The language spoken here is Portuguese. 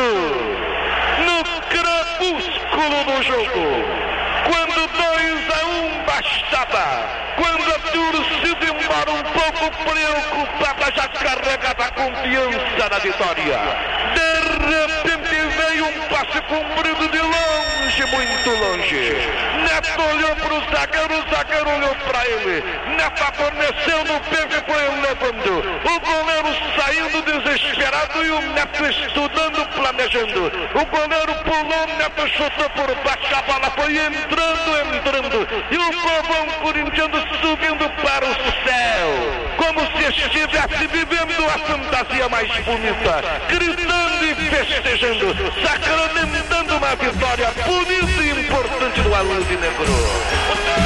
no crepúsculo do jogo. Quando 2-1 bastava, quando a torcida embora um pouco preocupada, já carregava a confiança na vitória. De repente veio um passe comprido de longe, muito longe. Neto olhou para o zagueiro olhou para ele. Neto forneceu no peito e foi levando. O goleiro saindo desesperado e o Neto estudando, planejando. O goleiro pulou, o Neto chutou por baixo, a bola foi entrando. E o povão corintiano subindo para o céu, como se estivesse vivendo a fantasia mais bonita, gritando e festejando, sacramentando uma vitória bonita e importante do Alvinegro.